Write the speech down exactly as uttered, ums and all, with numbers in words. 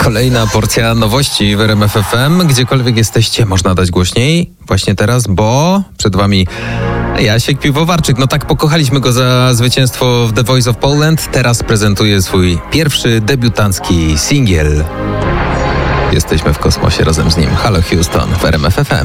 Kolejna porcja nowości w R M F F M. Gdziekolwiek jesteście, można dać głośniej. Właśnie teraz, bo przed wami Jasiek Piwowarczyk. No tak, pokochaliśmy go za zwycięstwo w The Voice of Poland. Teraz prezentuje swój pierwszy debiutancki singiel. Jesteśmy w kosmosie razem z nim. Halo Houston w R M F F M.